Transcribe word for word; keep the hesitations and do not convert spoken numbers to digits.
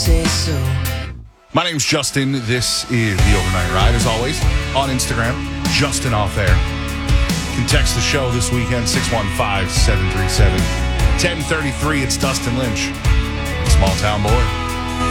say so. My name's Justin. This is The Overnight Ride. As always, on Instagram, Justin Off Air. You can text the show this weekend, six one five, seven three seven, one oh three three. It's Dustin Lynch, Small Town Boy.